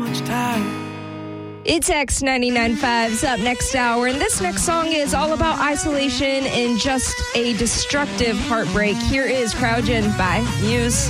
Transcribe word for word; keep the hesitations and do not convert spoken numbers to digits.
much time. It's X ninety-nine point five's up next hour, and this next song is all about isolation and just a destructive heartbreak. Here is Cryogen by Muse.